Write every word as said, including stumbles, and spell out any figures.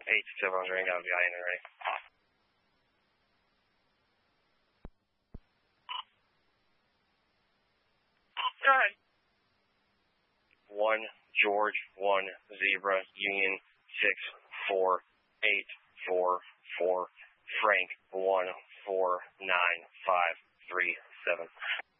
eight seven ring out of the island ready. Go ahead. One George, one Zebra, Union, six four eight four four, Frank, one four nine five three seven.